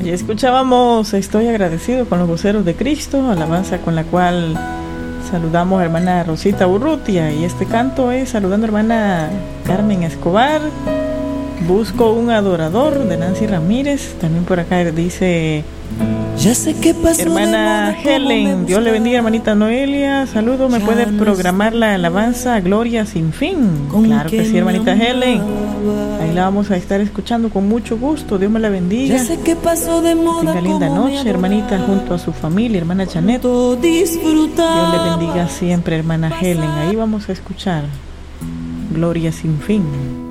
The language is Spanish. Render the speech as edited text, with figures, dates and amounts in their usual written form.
Y escuchábamos Estoy agradecido con los voceros de Cristo, alabanza con la cual saludamos a hermana Rosita Urrutia, y este canto es saludando a hermana Carmen Escobar. Busco un adorador de Nancy Ramírez. También por acá dice ya sé qué pasó hermana Helen, Dios le bendiga hermanita Noelia, saludo, me puede programar la alabanza Gloria sin fin. Claro que sí, hermanita Helen, ahí la vamos a estar escuchando con mucho gusto. Dios me la bendiga. Ya sé qué pasó de moda. Tenga linda noche, hermanita, junto a su familia, hermana Janet. Dios le bendiga siempre, hermana Helen. Ahí vamos a escuchar Gloria sin fin.